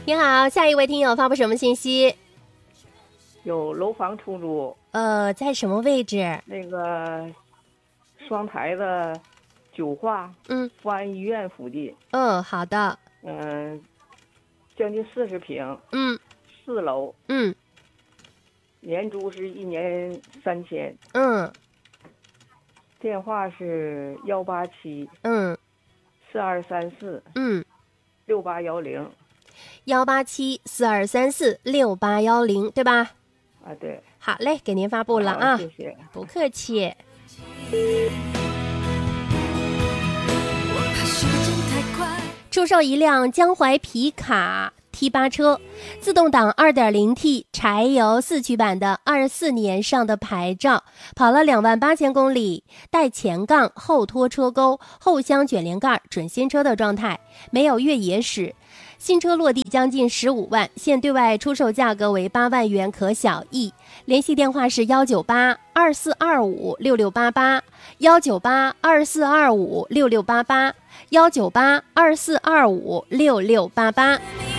你好，下一位听友发布什么信息？ 有楼房出租， 在什么位置？ 那个双台的九化富安医院附近。 好的。 将近40平。4楼。年租是1年3000。电话是187。4234。6810。 18742346810，对吧？ 啊，对。 好嘞，给您发布了啊， 谢谢。 不客气。出售一辆江淮皮卡 T8 车，自动挡 2.0T 柴油4驱版的24年上的牌照，跑了28000公里，带前杠、后拖车钩、后箱卷帘盖，准新车的状态，没有越野史。新车落地将近15万，现对外出售价格为8万元，可小议。联系电话是19824256688，19824256688，19824256688。